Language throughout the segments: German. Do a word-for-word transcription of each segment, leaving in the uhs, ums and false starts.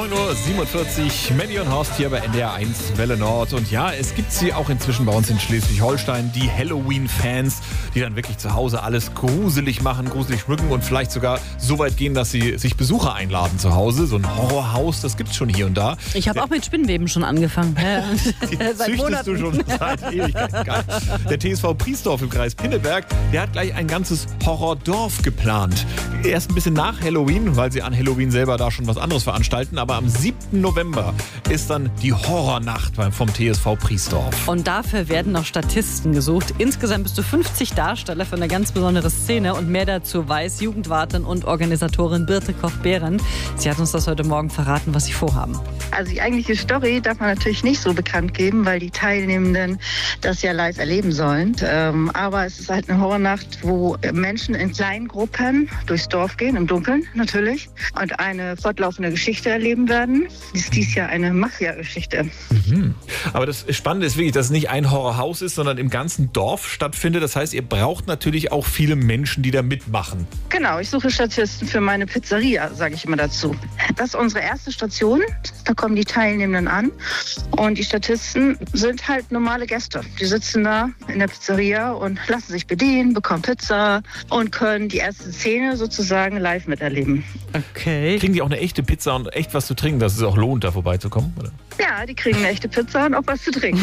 neun Uhr siebenundvierzig, Mandy und Horst hier bei N D R eins Welle Nord. Und ja, es gibt sie auch inzwischen bei uns in Schleswig-Holstein, die Halloween-Fans, die dann wirklich zu Hause alles gruselig machen, gruselig schmücken und vielleicht sogar so weit gehen, dass sie sich Besucher einladen zu Hause. So ein Horrorhaus, das gibt's schon hier und da. Ich habe auch mit Spinnweben schon angefangen. Die Seit züchtest Monaten. du schon seit Ewigkeiten. Geil. Der T S V Priesdorf im Kreis Pinneberg, der hat gleich ein ganzes Horrordorf geplant. Erst ein bisschen nach Halloween, weil sie an Halloween selber da schon was anderes veranstalten. Aber am siebten November ist dann die Horrornacht vom T S V Priesdorf. Und dafür werden noch Statisten gesucht. Insgesamt bis zu fünfzig Darsteller für eine ganz besondere Szene. Und mehr dazu weiß Jugendwartin und Organisatorin Birte Koch-Behrendt. Sie hat uns das heute Morgen verraten, was sie vorhaben. Also die eigentliche Story darf man natürlich nicht so bekannt geben, weil die Teilnehmenden das ja live erleben sollen. Ähm, aber es ist halt eine Horrornacht, wo Menschen in kleinen Gruppen durchs Dorf gehen, im Dunkeln natürlich, und eine fortlaufende Geschichte erleben werden. Das ist dies Jahr eine Mafia-Geschichte. Mhm. Aber das Spannende ist wirklich, dass es nicht ein Horrorhaus ist, sondern im ganzen Dorf stattfindet. Das heißt, ihr braucht natürlich auch viele Menschen, die da mitmachen. Genau, ich suche Statisten für meine Pizzeria, sage ich immer dazu. Das ist unsere erste Station. Da kommen die Teilnehmenden an. Und die Statisten sind halt normale Gäste. Die sitzen da in der Pizzeria und lassen sich bedienen, bekommen Pizza und können die erste Szene sozusagen live miterleben. Okay. Kriegen die auch eine echte Pizza und echt was zu trinken, dass es auch lohnt, da vorbeizukommen? Oder? Ja, die kriegen eine echte Pizza und auch was zu trinken.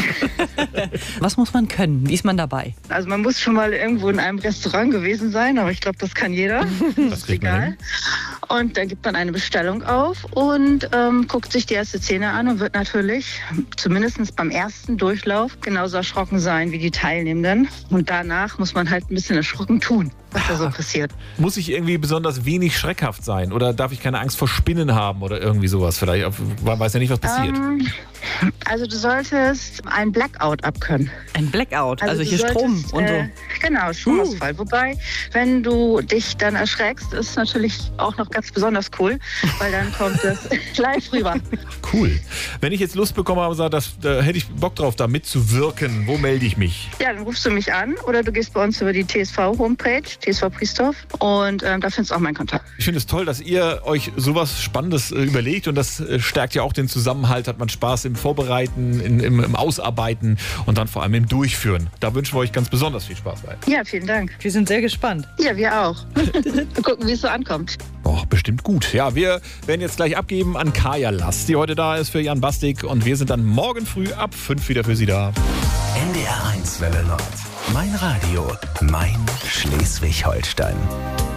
Was muss man können? Wie ist man dabei? Also man muss schon mal irgendwo in einem Restaurant gewesen sein, aber ich glaube, das kann jeder. Das kriegt man hin. Und dann gibt man eine Bestellung auf und ähm, guckt sich die erste Szene an und wird natürlich, zumindest beim ersten Durchlauf, genauso erschrocken sein wie die Teilnehmenden. Und danach muss man halt ein bisschen erschrocken tun, was da so passiert. Muss ich irgendwie besonders wenig schreckhaft sein? Oder darf ich keine Angst vor Spinnen haben oder irgendwie sowas? Vielleicht, man weiß ja nicht, was passiert. Ähm, also du solltest ein Blackout abkönnen. Ein Blackout, also, du hier solltest, Strom und so. Äh, genau, Stromausfall. Uh. Wobei, wenn du dich dann erschreckst, ist natürlich auch noch ganz besonders cool, weil dann kommt es live rüber. Cool. Wenn ich jetzt Lust bekomme und sage, das, da hätte ich Bock drauf, da mitzuwirken, wo melde ich mich? Ja, dann rufst du mich an oder du gehst bei uns über die T S V-Homepage, T S V Priesdorf, und ähm, da findest du auch meinen Kontakt. Ich finde es toll, dass ihr euch sowas Spannendes äh, überlegt und das äh, stärkt ja auch den Zusammenhalt, hat man Spaß im Vorbereiten, in, im, im Ausarbeiten und dann vor allem im Durchführen. Da wünschen wir euch ganz besonders viel Spaß bei. Ja, vielen Dank. Wir sind sehr gespannt. Ja, wir auch. Mal gucken, wie es so ankommt. Oh, bestimmt gut. Ja, wir werden jetzt gleich abgeben an Kaya Last, die heute da ist für Jan Bastik, und wir sind dann morgen früh ab fünf wieder für Sie da. N D R eins Welle Nord. Mein Radio, mein Schleswig-Holstein.